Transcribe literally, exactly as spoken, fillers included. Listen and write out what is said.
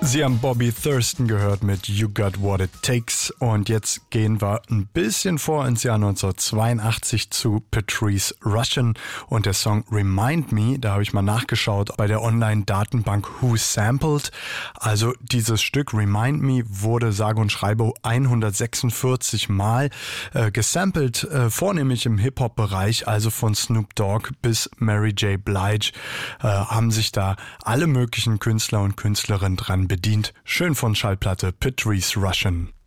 Sie haben Bobby Thurston gehört mit You Got What It Takes und jetzt gehen wir ein bisschen vor ins Jahr neunzehnhundertzweiundachtzig zu Patrice Rushen und der Song Remind Me, da habe ich mal nachgeschaut bei der Online-Datenbank Who Sampled. Also dieses Stück Remind Me wurde sage und schreibe hundertsechsundvierzig Mal äh, gesampelt, äh, vornehmlich im Hip-Hop-Bereich, also von Snoop Dogg bis Mary J. Blige, äh, haben sich da alle möglichen Künstler und Künstlerinnen dran bedient. Schön von Schallplatte Patrice Rushen.